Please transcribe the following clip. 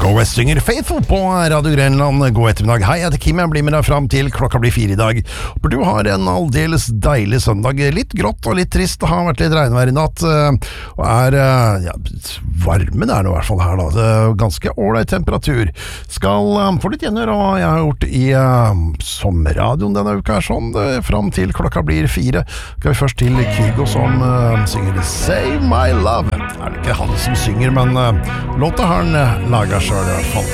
Go West synger Faithful på Radio Grenland. God ettermiddag. Hei, jeg heter Kim. Jeg blir med deg fram til klokka blir 4 i dag. For du har en aldeles deilig søndag. Litt grått og litt trist. Det har vært litt regnvær i natt. Og varmen er det i hvert fall her da. Det er ganske ålreit temperatur. Skal få litt gjengjør, og jeg har gjort i sommerradioen denne uka her sånn. Fram til klokka blir 4. Skal vi først til Kygo som synger Save My Love. Det er ikke han som synger, men låta har han laget selv i hvert fall.